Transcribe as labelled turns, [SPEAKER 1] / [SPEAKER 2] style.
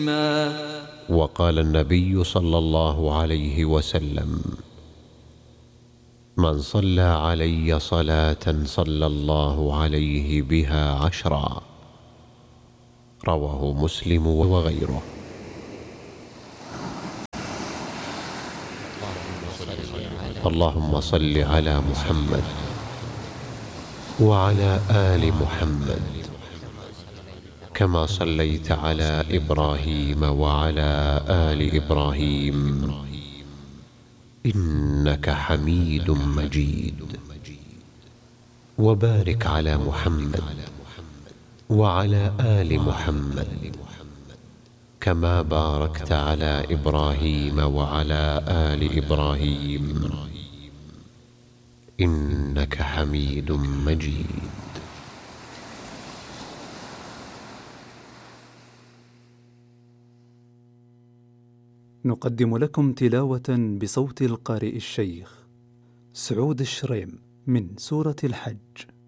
[SPEAKER 1] وقال النبي صلى الله عليه وسلم: من صلى علي صلاة صلى الله عليه بها 10. رواه مسلم وغيره. اللهم صل على محمد وعلى آل محمد كما صليت على إبراهيم وعلى آل إبراهيم إنك حميد مجيد. وبارك على محمد وعلى آل محمد كما باركت على إبراهيم وعلى آل إبراهيم إنك حميد مجيد.
[SPEAKER 2] نقدم لكم تلاوة بصوت القارئ الشيخ سعود الشريم من سورة الحج.